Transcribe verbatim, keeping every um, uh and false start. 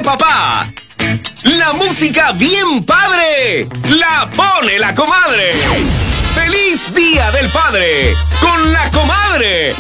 papá. La música bien padre la pone la comadre. ¡Feliz Día del Padre con la comadre!